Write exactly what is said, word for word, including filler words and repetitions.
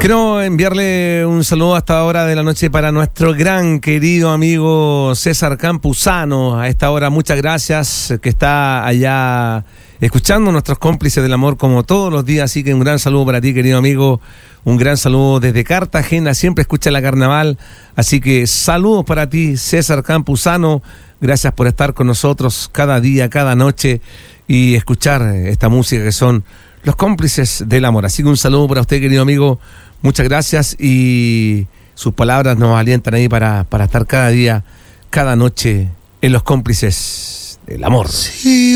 Quiero enviarle un saludo a esta hora de la noche para nuestro gran querido amigo César Campuzano. A esta hora, muchas gracias, que está allá escuchando nuestros cómplices del amor como todos los días. Así que un gran saludo para ti, querido amigo. Un gran saludo desde Cartagena. Siempre escucha la Carnaval. Así que saludos para ti, César Campuzano. Gracias por estar con nosotros cada día, cada noche y escuchar esta música que son los cómplices del amor. Así que un saludo para usted, querido amigo. Muchas gracias y sus palabras nos alientan ahí para, para estar cada día, cada noche en los cómplices del amor. Sí.